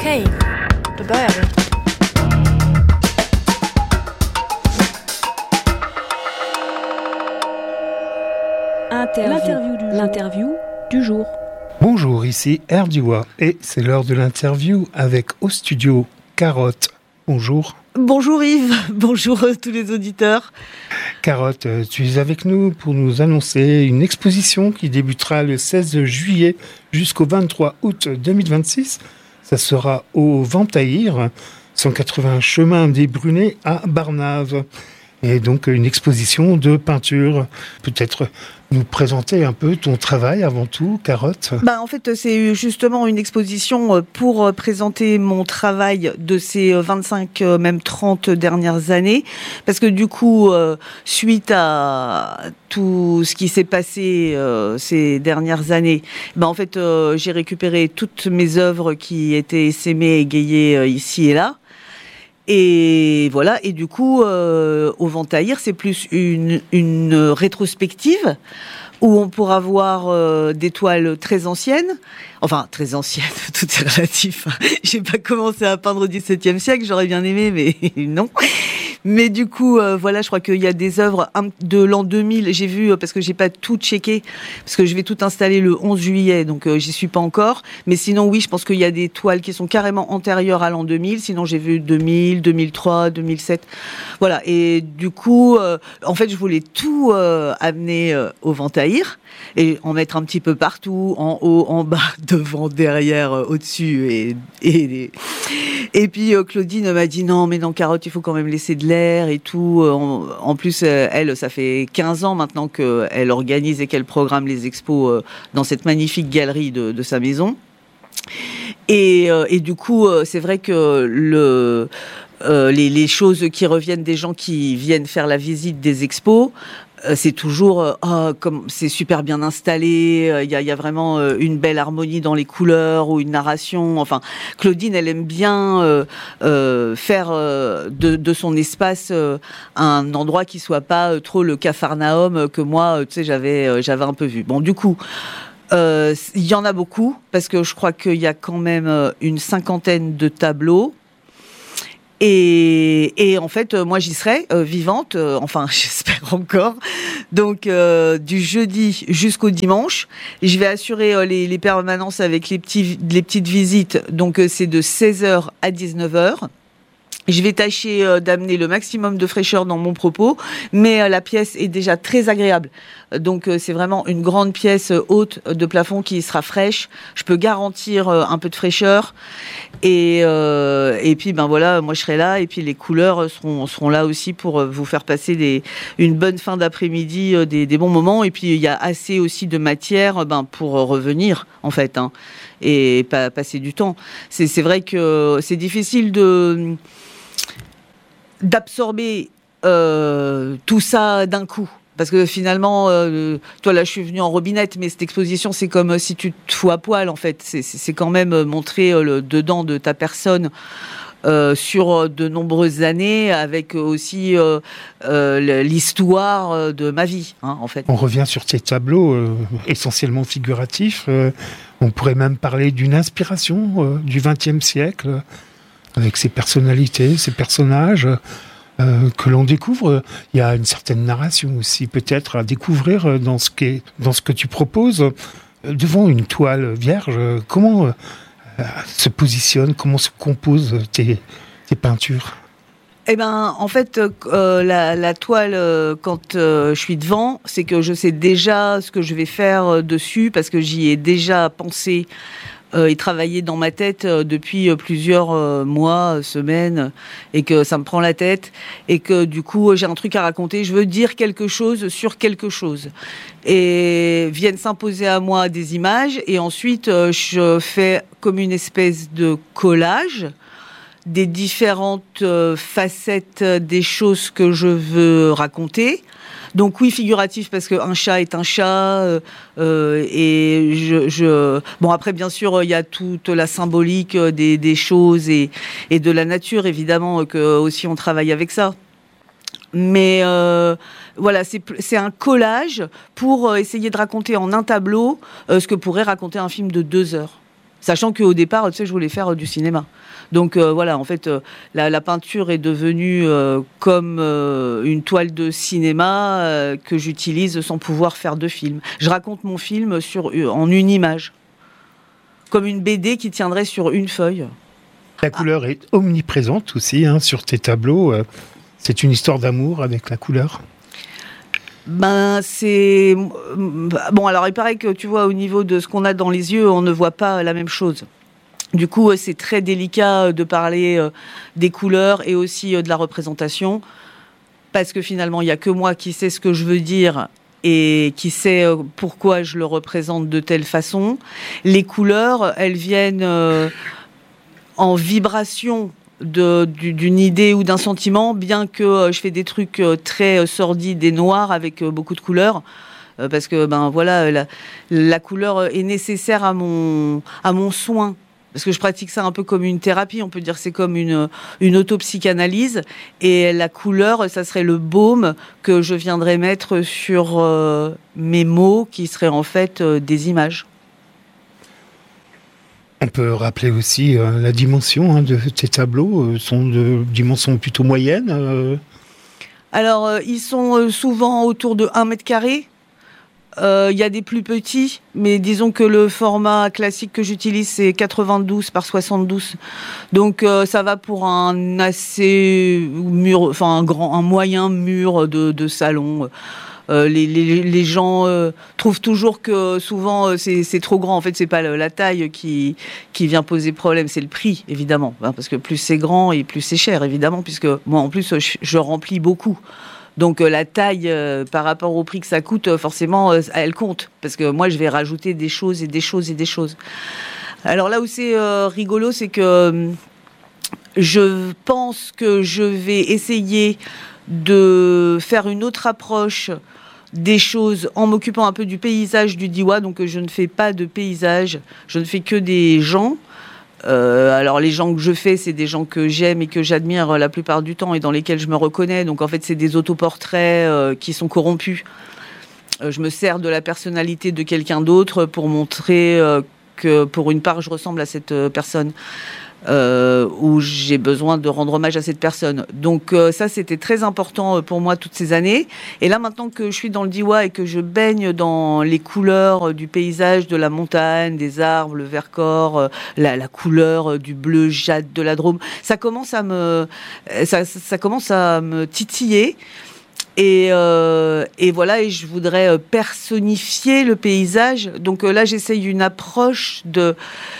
Okej, då börjar vi. L'interview du jour. Bonjour, ici Erdiwa et c'est l'heure de l'interview avec au studio Carotte. Bonjour. Bonjour Yves, bonjour tous les auditeurs. Carotte, tu es avec nous pour nous annoncer une exposition qui débutera le 16 juillet jusqu'au 23 août 2026. Ça sera au Ventaïr, 180 chemin des Brunets à Barnave. Et donc une exposition de peinture. Peut-être nous présenter un peu ton travail avant tout, Carotte. En fait, c'est justement une exposition pour présenter mon travail de ces 25, même 30 dernières années. Parce que du coup, suite à tout ce qui s'est passé ces dernières années, en fait, j'ai récupéré toutes mes œuvres qui étaient essaimées, égayées ici et là. Et voilà, et du coup, au Ventaïr, c'est plus une rétrospective où on pourra voir des toiles très anciennes. Enfin, très anciennes, tout est relatif. J'ai pas commencé à peindre au XVIIe siècle, j'aurais bien aimé, mais non. Mais du coup, voilà, je crois qu'il y a des œuvres de l'an 2000. J'ai vu, parce que j'ai pas tout checké, parce que je vais tout installer le 11 juillet, donc j'y suis pas encore. Mais sinon, oui, je pense qu'il y a des toiles qui sont carrément antérieures à l'an 2000. Sinon, j'ai vu 2000, 2003, 2007. Voilà, et du coup, en fait, je voulais tout amener au Ventaïr et en mettre un petit peu partout, en haut, en bas, devant, derrière, au-dessus. Et puis Claudine m'a dit non Carotte, il faut quand même laisser de l'air et tout. En plus, elle, ça fait 15 ans maintenant qu'elle organise et qu'elle programme les expos dans cette magnifique galerie de sa maison. Et du coup, c'est vrai que les choses qui reviennent des gens qui viennent faire la visite des expos, c'est toujours comme c'est super bien installé, il y a vraiment une belle harmonie dans les couleurs ou une narration. Enfin, Claudine, elle aime bien faire de son espace un endroit qui soit pas trop le Capharnaüm que moi, tu sais, j'avais un peu vu. Bon, du coup, il y en a beaucoup parce que je crois qu'il y a quand même une 50aine de tableaux. Et en fait, moi, j'y serai vivante, enfin, j'espère encore. Donc, du jeudi jusqu'au dimanche, je vais assurer les permanences avec les petites visites. Donc, c'est de 16h à 19h. Je vais tâcher d'amener le maximum de fraîcheur dans mon propos, mais la pièce est déjà très agréable. Donc c'est vraiment une grande pièce haute de plafond qui sera fraîche. Je peux garantir un peu de fraîcheur. Et puis voilà, moi je serai là et puis les couleurs seront là aussi pour vous faire passer une bonne fin d'après-midi, des bons moments. Et puis il y a assez aussi de matière pour revenir en fait, et pas passer du temps. C'est vrai que c'est difficile d'absorber tout ça d'un coup. Parce que finalement, toi là je suis venue en robinette, mais cette exposition c'est comme si tu te fous à poil en fait. C'est quand même montrer le dedans de ta personne sur de nombreuses années, avec aussi l'histoire de ma vie, en fait. On revient sur ces tableaux essentiellement figuratifs. On pourrait même parler d'une inspiration du XXe siècle, avec ses personnalités, ses personnages que l'on découvre. Il y a une certaine narration aussi, peut-être, à découvrir dans ce que tu proposes. Devant une toile vierge, comment se positionnent, comment se composent tes peintures ? En fait, la toile, quand je suis devant, c'est que je sais déjà ce que je vais faire dessus, parce que j'y ai déjà pensé et travaillé dans ma tête depuis plusieurs mois, semaines, et que ça me prend la tête, et que du coup j'ai un truc à raconter, je veux dire quelque chose sur quelque chose. Et viennent s'imposer à moi des images, et ensuite je fais comme une espèce de collage des différentes facettes des choses que je veux raconter. Donc oui, figuratif, parce qu'un chat est un chat, et bon, après bien sûr il y a toute la symbolique des choses et de la nature, évidemment, que aussi on travaille avec ça. Mais voilà, c'est un collage pour essayer de raconter en un tableau ce que pourrait raconter un film de 2 heures. Sachant qu'au départ, tu sais, je voulais faire du cinéma. Donc voilà, en fait, la peinture est devenue comme une toile de cinéma que j'utilise sans pouvoir faire de film. Je raconte mon film en une image, comme une BD qui tiendrait sur une feuille. La couleur est omniprésente aussi sur tes tableaux. C'est une histoire d'amour avec la couleur. C'est... Bon, alors il paraît que, tu vois, au niveau de ce qu'on a dans les yeux, on ne voit pas la même chose. Du coup, c'est très délicat de parler des couleurs et aussi de la représentation, parce que finalement, il n'y a que moi qui sais ce que je veux dire et qui sait pourquoi je le représente de telle façon. Les couleurs, elles viennent en vibration d'une idée ou d'un sentiment, bien que je fais des trucs très sordides et noirs avec beaucoup de couleurs, parce que voilà, la couleur est nécessaire à mon soin, parce que je pratique ça un peu comme une thérapie, on peut dire que c'est comme une autopsychanalyse, et la couleur, ça serait le baume que je viendrais mettre sur mes mots, qui seraient en fait des images. On peut rappeler aussi la dimension de tes tableaux, sont de dimension plutôt moyenne. Alors, ils sont souvent autour de 1 mètre carré. Il y a des plus petits, mais disons que le format classique que j'utilise, c'est 92 par 72. Donc, ça va pour un assez un moyen mur de salon. Les gens trouvent toujours que souvent c'est trop grand. En fait, c'est pas la taille qui vient poser problème, c'est le prix, évidemment, parce que plus c'est grand et plus c'est cher, évidemment, puisque moi en plus je remplis beaucoup. Donc la taille par rapport au prix que ça coûte, forcément elle compte, parce que moi je vais rajouter des choses et des choses et des choses. Alors là où c'est rigolo, c'est que je pense que je vais essayer de faire une autre approche des choses en m'occupant un peu du paysage du Diois. Donc je ne fais pas de paysage, je ne fais que des gens. Alors les gens que je fais, c'est des gens que j'aime et que j'admire la plupart du temps et dans lesquels je me reconnais. Donc en fait c'est des autoportraits qui sont corrompus. Je me sers de la personnalité de quelqu'un d'autre pour montrer que pour une part je ressemble à cette personne. Où j'ai besoin de rendre hommage à cette personne. Donc ça, c'était très important pour moi toutes ces années. Et là, maintenant que je suis dans le Diois et que je baigne dans les couleurs du paysage, de la montagne, des arbres, le Vercors, la couleur du bleu jade de la Drôme, ça commence à me titiller. Et voilà, et je voudrais personnifier le paysage. Donc là, j'essaye une approche de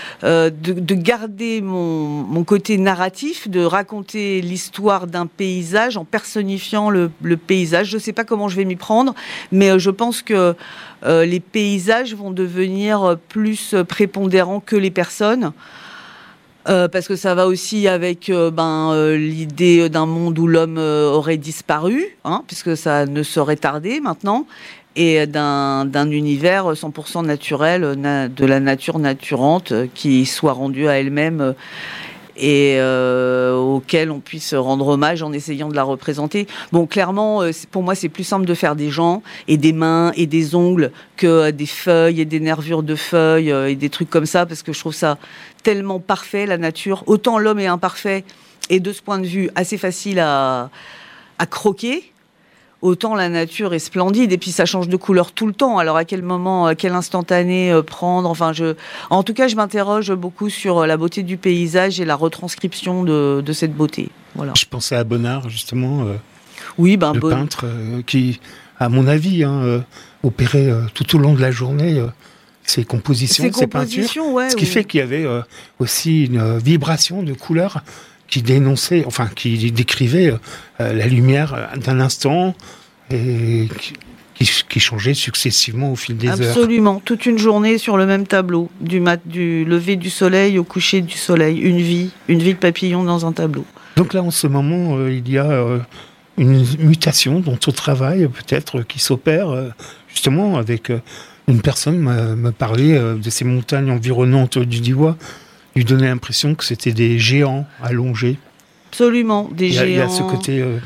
garder mon côté narratif, de raconter l'histoire d'un paysage en personnifiant le paysage. Je ne sais pas comment je vais m'y prendre, mais je pense que les paysages vont devenir plus prépondérants que les personnes. Parce que ça va aussi avec l'idée d'un monde où l'homme aurait disparu, puisque ça ne saurait tarder maintenant, et d'un univers 100% naturel, de la nature naturante, qui soit rendue à elle-même et auquel on puisse rendre hommage en essayant de la représenter. Bon, clairement, pour moi, c'est plus simple de faire des gens et des mains et des ongles que des feuilles et des nervures de feuilles et des trucs comme ça, parce que je trouve ça tellement parfait, la nature. Autant l'homme est imparfait et de ce point de vue assez facile à croquer, autant la nature est splendide, et puis ça change de couleur tout le temps. Alors à quel moment, à quel instantané prendre, en tout cas je m'interroge beaucoup sur la beauté du paysage et la retranscription de cette beauté. Voilà. Je pensais à Bonnard justement, oui, le peintre qui, à mon avis, opérait tout au long de la journée ses compositions, ses peintures, ouais, ce qui fait qu'il y avait aussi une vibration de couleurs qui dénonçait, qui décrivait la lumière d'un instant et qui changeait successivement au fil des heures. Absolument, toute une journée sur le même tableau, du lever du soleil au coucher du soleil, une vie de papillon dans un tableau. Donc là, en ce moment, il y a une mutation dans ton travail, peut-être, qui s'opère justement avec une personne me parlait de ces montagnes environnantes du Diois. Lui donnait l'impression que c'était des géants allongés. Absolument, des géants. Il y a ce côté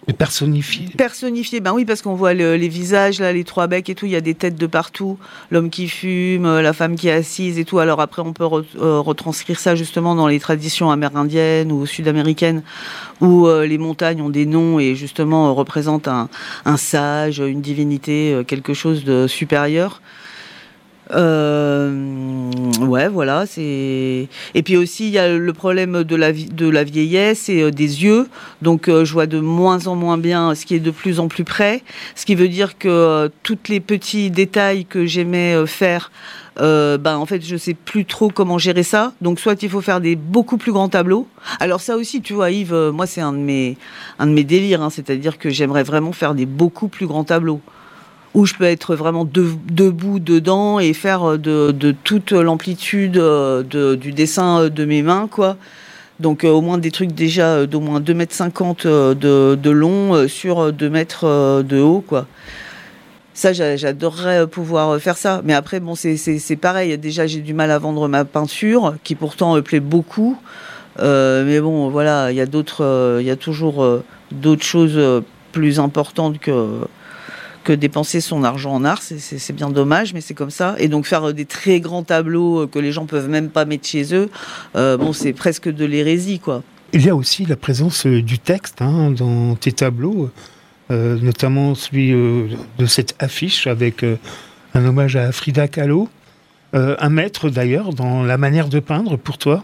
Personnifié. Ben oui, parce qu'on voit les visages, là, les trois becs et tout, il y a des têtes de partout, l'homme qui fume, la femme qui est assise et tout. Alors après, on peut retranscrire ça justement dans les traditions amérindiennes ou sud-américaines, où les montagnes ont des noms et justement représentent un sage, une divinité, quelque chose de supérieur. Ouais, voilà, c'est. Et puis aussi, il y a le problème de la vieillesse et des yeux. Donc, je vois de moins en moins bien ce qui est de plus en plus près. Ce qui veut dire que tous les petits détails que j'aimais faire, en fait, je sais plus trop comment gérer ça. Donc, soit il faut faire des beaucoup plus grands tableaux. Alors ça aussi, tu vois, Yves, moi, c'est un de mes délires. Hein, c'est-à-dire que j'aimerais vraiment faire des beaucoup plus grands tableaux, où je peux être vraiment debout dedans et faire de toute l'amplitude du dessin de mes mains, quoi. Donc au moins des trucs déjà d'au moins 2,50 m de long sur 2 mètres de haut, quoi. Ça, j'adorerais pouvoir faire ça. Mais après, bon, c'est pareil. Déjà, j'ai du mal à vendre ma peinture, qui pourtant plaît beaucoup. Mais bon, voilà, il y a toujours d'autres choses plus importantes que dépenser son argent en art, c'est bien dommage, mais c'est comme ça. Et donc faire des très grands tableaux que les gens peuvent même pas mettre chez eux, c'est presque de l'hérésie, quoi. Il y a aussi la présence du texte dans tes tableaux, notamment celui de cette affiche avec un hommage à Frida Kahlo, un maître d'ailleurs dans la manière de peindre pour toi.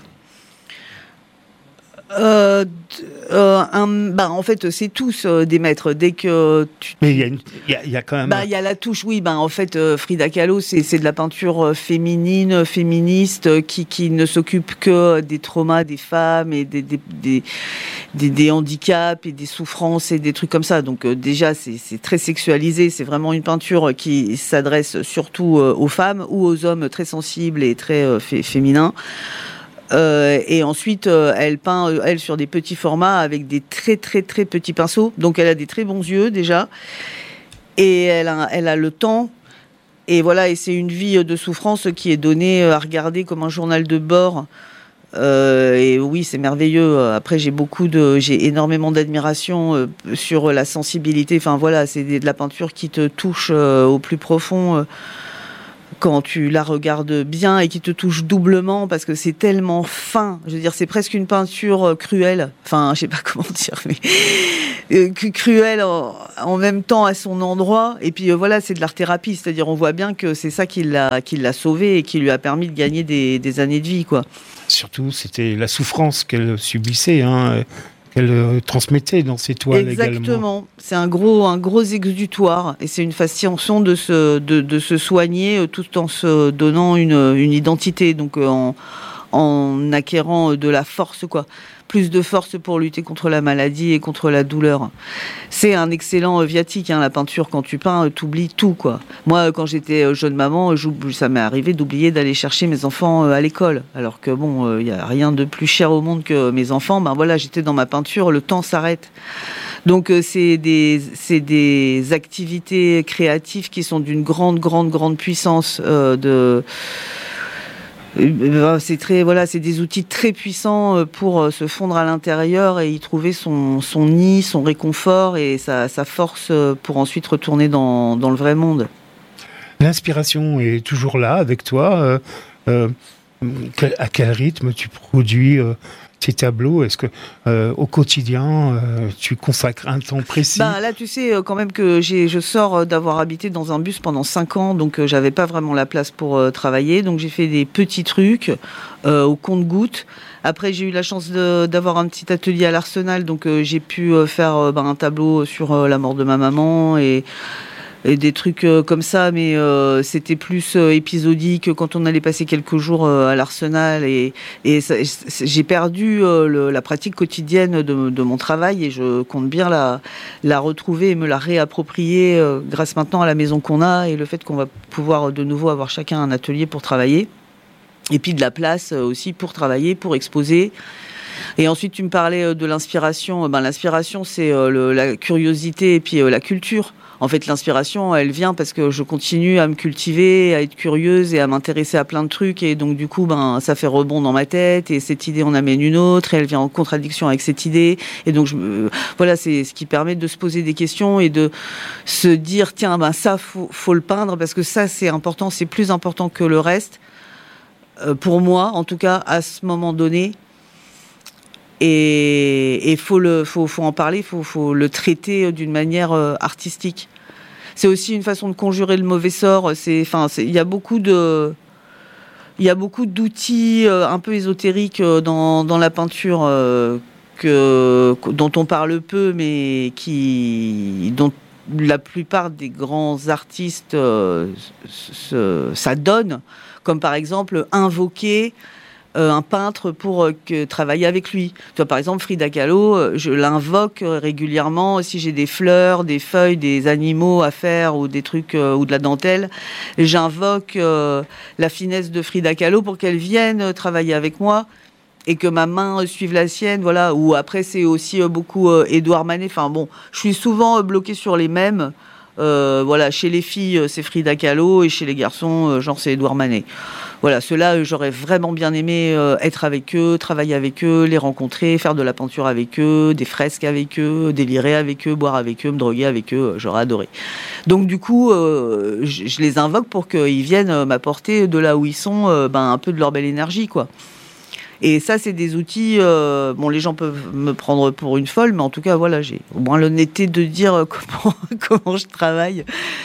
En fait, c'est tous des maîtres. Dès que mais il y a quand même. Il y a la touche, oui. En fait, Frida Kahlo, c'est de la peinture féminine, féministe, qui ne s'occupe que des traumas des femmes et des handicaps et des souffrances et des trucs comme ça. Donc déjà, c'est très sexualisé. C'est vraiment une peinture qui s'adresse surtout aux femmes ou aux hommes très sensibles et très féminins. Et ensuite, elle peint, elle, sur des petits formats avec des très très très petits pinceaux. Donc elle a des très bons yeux déjà. Et elle a le temps. Et voilà, et c'est une vie de souffrance qui est donnée à regarder comme un journal de bord. Et oui, c'est merveilleux. Après, j'ai énormément d'admiration sur la sensibilité. Enfin voilà, c'est de la peinture qui te touche au plus profond. Quand tu la regardes bien et qui te touche doublement parce que c'est tellement fin. Je veux dire, c'est presque une peinture cruelle. Enfin, je sais pas comment dire, mais cruelle en même temps à son endroit. Et puis voilà, c'est de l'art-thérapie. C'est-à-dire, on voit bien que c'est ça qui l'a sauvée et qui lui a permis de gagner des années de vie, quoi. Surtout, c'était la souffrance qu'elle subissait, qu'elle transmettait dans ses toiles. Exactement. Également. C'est un gros exutoire et c'est une façon de se soigner tout en se donnant une identité, donc en acquérant de la force, quoi. Plus de force pour lutter contre la maladie et contre la douleur. C'est un excellent viatique, la peinture. Quand tu peins, t'oublies tout, quoi. Moi, quand j'étais jeune maman, ça m'est arrivé d'oublier d'aller chercher mes enfants à l'école. Alors que bon, il y a rien de plus cher au monde que mes enfants. Voilà, j'étais dans ma peinture, le temps s'arrête. Donc c'est des activités créatives qui sont d'une grande puissance c'est des outils très puissants pour se fondre à l'intérieur et y trouver son nid, son réconfort et sa force pour ensuite retourner dans le vrai monde. L'inspiration est toujours là avec toi. À quel rythme tu produis tes tableaux? Est-ce que au quotidien tu consacres un temps précis? Là, tu sais quand même que je sors d'avoir habité dans un bus pendant 5 ans, donc j'avais pas vraiment la place pour travailler, donc j'ai fait des petits trucs au compte-gouttes. Après, j'ai eu la chance d'avoir un petit atelier à l'Arsenal, donc j'ai pu faire un tableau sur la mort de ma maman et des trucs comme ça, mais c'était plus épisodique quand on allait passer quelques jours à l'Arsenal et j'ai perdu la pratique quotidienne de mon travail et je compte bien la retrouver et me la réapproprier grâce maintenant à la maison qu'on a et le fait qu'on va pouvoir de nouveau avoir chacun un atelier pour travailler et puis de la place aussi pour travailler, pour exposer. Et ensuite, tu me parlais de l'inspiration. L'inspiration, c'est la curiosité et puis la culture. En fait, l'inspiration, elle vient parce que je continue à me cultiver, à être curieuse et à m'intéresser à plein de trucs. Et donc, du coup, ça fait rebond dans ma tête. Et cette idée en amène une autre. Et elle vient en contradiction avec cette idée. Et donc, voilà, c'est ce qui permet de se poser des questions et de se dire, tiens, ça, faut le peindre parce que ça, c'est important. C'est plus important que le reste. Pour moi, en tout cas, à ce moment donné. Et faut en parler, faut le traiter d'une manière artistique. C'est aussi une façon de conjurer le mauvais sort. Il y a beaucoup d'outils un peu ésotériques dans la peinture dont on parle peu, mais dont la plupart des grands artistes s'adonnent, comme par exemple invoquer un peintre pour travailler avec lui. Tu vois, par exemple, Frida Kahlo, je l'invoque régulièrement si j'ai des fleurs, des feuilles, des animaux à faire ou des trucs ou de la dentelle. J'invoque la finesse de Frida Kahlo pour qu'elle vienne travailler avec moi et que ma main suive la sienne. Voilà. Ou après, c'est aussi beaucoup Édouard Manet. Enfin bon, je suis souvent bloquée sur les mêmes. Voilà, chez les filles, c'est Frida Kahlo et chez les garçons, genre c'est Édouard Manet. Voilà, ceux-là, j'aurais vraiment bien aimé être avec eux, travailler avec eux, les rencontrer, faire de la peinture avec eux, des fresques avec eux, délirer avec eux, boire avec eux, me droguer avec eux, j'aurais adoré. Donc du coup, je les invoque pour qu'ils viennent m'apporter de là où ils sont un peu de leur belle énergie, quoi. Et ça, c'est des outils... les gens peuvent me prendre pour une folle, mais en tout cas, voilà, j'ai au moins l'honnêteté de dire comment je travaille.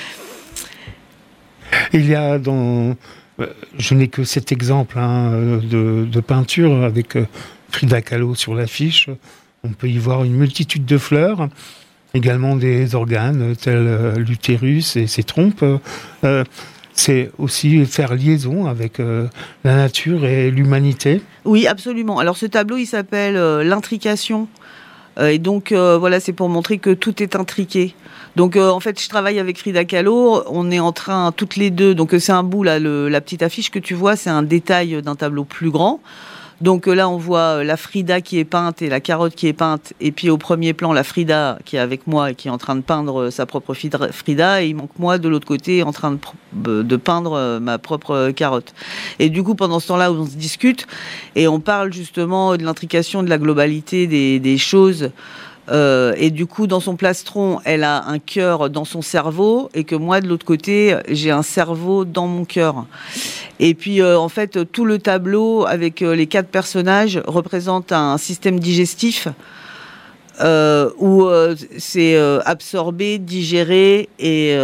Il y a je n'ai que cet exemple de peinture avec Frida Kahlo sur l'affiche. On peut y voir une multitude de fleurs, également des organes tels l'utérus et ses trompes. C'est aussi faire liaison avec la nature et l'humanité. Oui, absolument. Alors ce tableau, il s'appelle l'intrication. Et donc, voilà, c'est pour montrer que tout est intriqué. Donc, en fait, je travaille avec Frida Kahlo. On est en train, toutes les deux... Donc, c'est un bout, là, la petite affiche que tu vois, c'est un détail d'un tableau plus grand. Donc là, on voit la Frida qui est peinte et la carotte qui est peinte. Et puis au premier plan, la Frida qui est avec moi et qui est en train de peindre sa propre Frida. Et il manque moi de l'autre côté en train de peindre ma propre carotte. Et du coup, pendant ce temps-là, on se discute et on parle justement de l'intrication, de la globalité des choses. Et du coup, dans son plastron, elle a un cœur dans son cerveau et que moi, de l'autre côté, j'ai un cerveau dans mon cœur. Et puis, en fait, tout le tableau avec les 4 personnages représente un système digestif où c'est absorbé, digéré et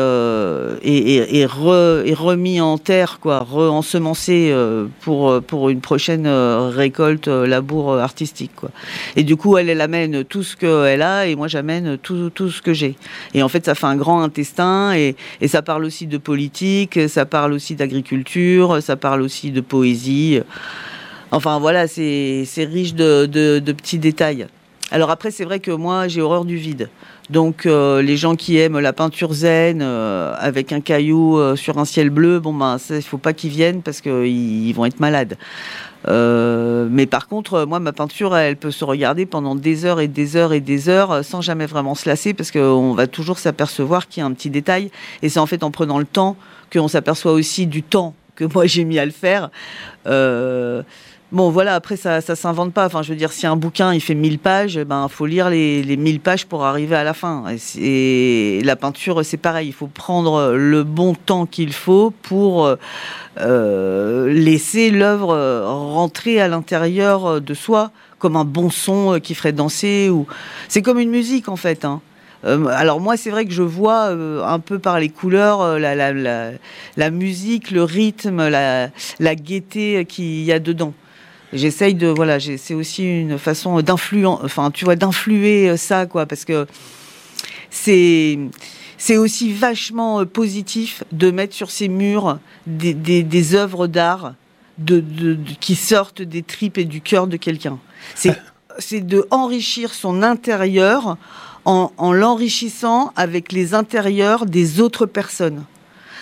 remis en terre, quoi, ensemencé pour une prochaine récolte, labour artistique, quoi. Et du coup, elle amène tout ce qu'elle a et moi j'amène tout ce que j'ai. Et en fait, ça fait un grand intestin et ça parle aussi de politique, ça parle aussi d'agriculture, ça parle aussi de poésie. Enfin voilà, c'est riche de petits détails. Alors après, c'est vrai que moi, j'ai horreur du vide. Donc, les gens qui aiment la peinture zen avec un caillou sur un ciel bleu, ça, il faut pas qu'ils viennent parce qu'ils vont être malades. Mais par contre, moi, ma peinture, elle peut se regarder pendant des heures et des heures et des heures sans jamais vraiment se lasser parce qu'on va toujours s'apercevoir qu'il y a un petit détail. Et c'est en fait en prenant le temps qu'on s'aperçoit aussi du temps que moi, j'ai mis à le faire. Bon, voilà, après, ça s'invente pas. Enfin, je veux dire, si un bouquin, il fait 1000 pages, faut lire les 1000 pages pour arriver à la fin. Et la peinture, c'est pareil. Il faut prendre le bon temps qu'il faut pour laisser l'œuvre rentrer à l'intérieur de soi, comme un bon son qui ferait danser. C'est comme une musique, en fait, hein. Alors moi, c'est vrai que je vois un peu par les couleurs la musique, le rythme, la gaieté qu'il y a dedans. J'essaye c'est aussi une façon d'influer ça, quoi, parce que c'est aussi vachement positif de mettre sur ces murs des œuvres d'art qui sortent des tripes et du cœur de quelqu'un. C'est de enrichir son intérieur en l'enrichissant avec les intérieurs des autres personnes.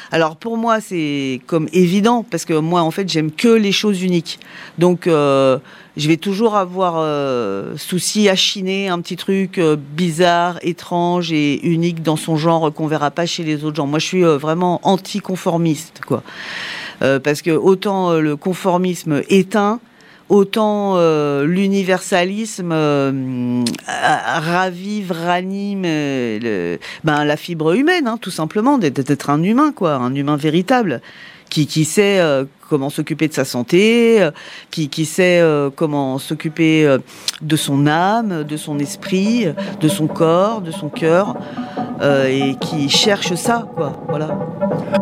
Alors pour moi, c'est comme évident, parce que moi, en fait, j'aime que les choses uniques. Donc, je vais toujours avoir souci à chiner un petit truc bizarre, étrange et unique dans son genre qu'on verra pas chez les autres gens. Moi, je suis vraiment anticonformiste, quoi. Parce que autant le conformisme éteint, autant l'universalisme ravive, ranime la fibre humaine, hein, tout simplement, d'être un humain, quoi, un humain véritable, qui sait comment s'occuper de sa santé, qui sait comment s'occuper de son âme, de son esprit, de son corps, de son cœur, et qui cherche ça, quoi. Voilà.